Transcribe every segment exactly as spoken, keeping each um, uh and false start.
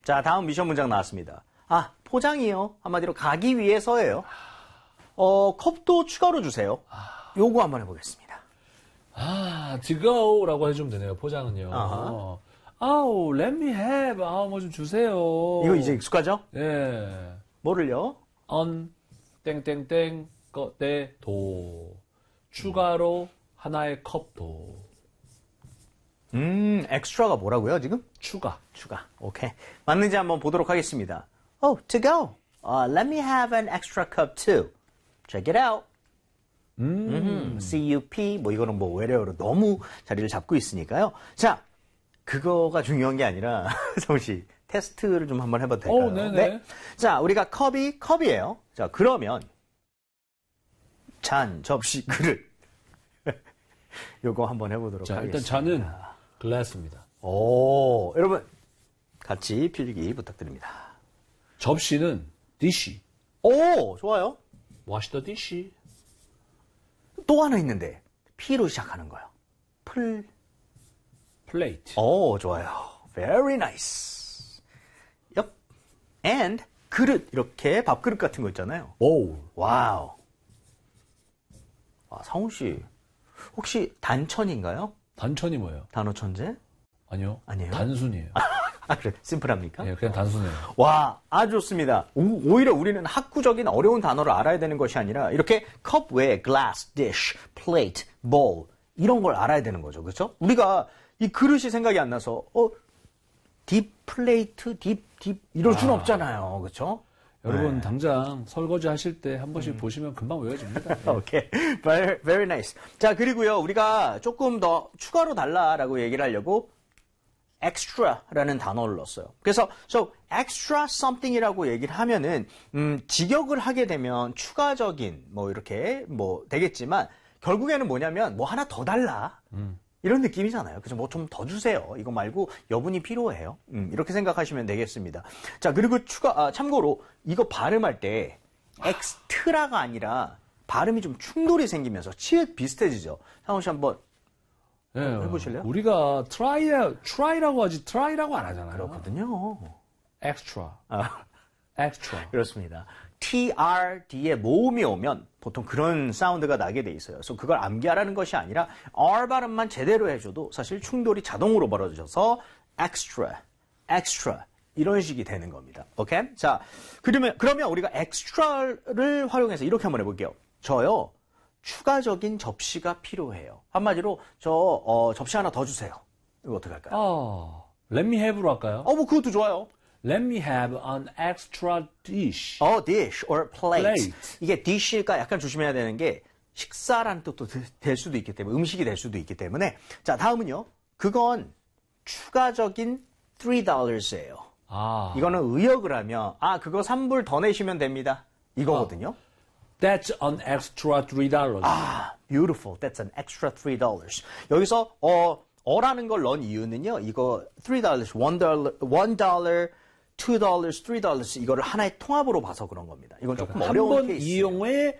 자, 다음 미션 문장 나왔습니다. 아, 포장이요. 한마디로 가기 위해서예요. 어, 컵도 추가로 주세요. 요거 한번 해보겠습니다. 아, to go라고 해주면 되네요. 포장은요. 아하. 아우, let me have. 아우, 뭐 좀 주세요. 이거 이제 익숙하죠? 예. 뭐를요? on, 땡땡땡, 거대, 도. 추가로 하나의 컵도. 음, 엑스트라가 뭐라고요, 지금? 추가. 추가. 오케이. 맞는지 한번 보도록 하겠습니다. Oh, to go. Uh, let me have an extra cup too. Check it out. 음. cup, 뭐 이거는 뭐 외래어로 너무 자리를 잡고 있으니까요. 자, 그거가 중요한 게 아니라, 정씨 테스트를 좀 한번 해봐도 될까요? 오, 네네. 네. 자, 우리가 컵이 컵이에요. 자, 그러면 잔, 접시, 그릇. 요거 한번 해보도록 자, 하겠습니다. 일단 잔은 glass입니다. 오, 여러분 같이 필기 부탁드립니다. 접시는 dish. 오, 좋아요. wash the dish. 또 하나 있는데 P로 시작하는 거예요. 풀. plate. 오, 좋아요. Very nice. Yup. And 그릇 이렇게 밥그릇 같은 거 있잖아요. bowl. 와우. 와, 상훈 씨 혹시 단천인가요? 단천이 뭐예요? 단어 천재? 아니요. 아니에요? 단순이에요. 아, 그래. 심플합니까? 예, 그냥 단순해요. 와, 아주 좋습니다. 오, 오히려 우리는 학구적인 어려운 단어를 알아야 되는 것이 아니라 이렇게 컵 외에 glass, dish, plate, bowl 이런 걸 알아야 되는 거죠. 그렇죠? 우리가 이 그릇이 생각이 안 나서 어, 딥 플레이트, 딥, 딥 이럴 수는 아. 없잖아요. 그렇죠? 여러분 네. 당장 설거지 하실 때 한 번씩 보시면 금방 외워집니다. 예. 오케이. Very, very nice. 자, 그리고요. 우리가 조금 더 추가로 달라라고 얘기를 하려고 extra라는 단어를 넣었어요. 그래서 so extra something이라고 얘기를 하면은 음, 직역을 하게 되면 추가적인 뭐 이렇게 뭐 되겠지만 결국에는 뭐냐면 뭐 하나 더 달라. 음. 이런 느낌이잖아요. 그래서 뭐 좀 더 주세요. 이거 말고 여분이 필요해요. 음, 이렇게 생각하시면 되겠습니다. 자, 그리고 추가 아, 참고로 이거 발음할 때 extra가 아니라 발음이 좀 충돌이 생기면서 치읓 비슷해지죠. 상훈 씨 한번 예, 해보실래요? 우리가 try, try라고 하지 try라고 안 하잖아요. 그렇거든요. extra, 아, extra. 그렇습니다. 트레드에 모음이 오면 보통 그런 사운드가 나게 돼 있어요. 그래서 그걸 암기하라는 것이 아니라 R 발음만 제대로 해줘도 사실 충돌이 자동으로 벌어져서 extra, extra 이런 식이 되는 겁니다. 오케이? 자, 그러면 그러면 우리가 extra를 활용해서 이렇게 한번 해볼게요. 저요 추가적인 접시가 필요해요. 한마디로 저 어, 접시 하나 더 주세요. 이거 어떻게 할까요? 아, let me have로 할까요? 어, 뭐 그것도 좋아요. Let me have an extra dish. 어, dish or plate. plate. 이게 dish가 약간 조심해야 되는 게 식사라는 뜻도 될 수도 있기 때문에 음식이 될 수도 있기 때문에 자, 다음은요. 그건 추가적인 three dollars예요. 아, 이거는 의역을 하면 아, 그거 삼 불 더 내시면 됩니다. 이거거든요. that's an extra three dollars. 아, beautiful. That's an extra three dollars. 여기서 어 어라는 걸 넣은 이유는요. 이거 three dollars, one dollar, one dollar, two dollars, three dollars 이거를 하나의 통합으로 봐서 그런 겁니다. 이건 조금 어려운 한번 케이스. 이용에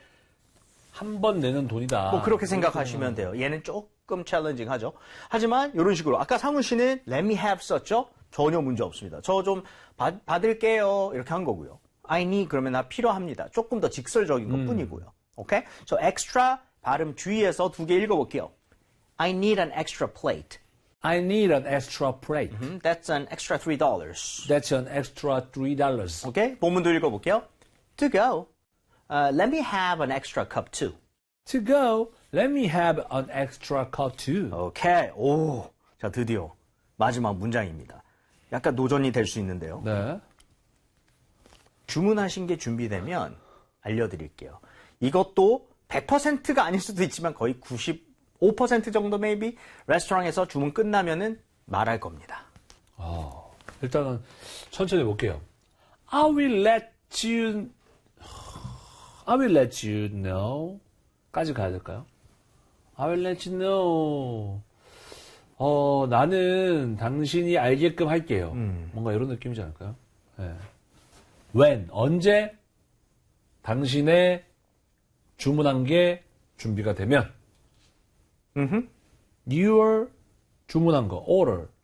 한 번 내는 돈이다. 뭐 그렇게 생각하시면 돼요. 얘는 조금 챌린징하죠. 하지만 이런 식으로 아까 상훈 씨는 let me have 썼죠? 전혀 문제 없습니다. 저 좀 받을게요. 이렇게 한 거고요. I need 그러면 나 필요합니다. 조금 더 직설적인 것 뿐이고요. 오케이? So extra 발음 주의해서 두 개 읽어볼게요. I need an extra plate. I need an extra plate. 음, That's an extra three dollars. That's an extra three dollars. 오케이? 본문도 읽어볼게요. To go. Uh, let me have an extra cup too. To go, let me have an extra cup too. 오케이. 오. 자, 드디어 마지막 문장입니다. 약간 노전이 될 수 있는데요. 네. 주문하신 게 준비되면 알려드릴게요. 이것도 백 퍼센트가 아닐 수도 있지만 거의 구십오 퍼센트 정도 maybe 레스토랑에서 주문 끝나면은 말할 겁니다. 아, 일단은 천천히 볼게요. I will let you I will let you know 까지 가야 될까요? I will let you know 어, 나는 당신이 알게끔 할게요. 음. 뭔가 이런 느낌이지 않을까요? 네. When, 언제 당신의 주문한 게 준비가 되면 음흠. your 주문한 거, order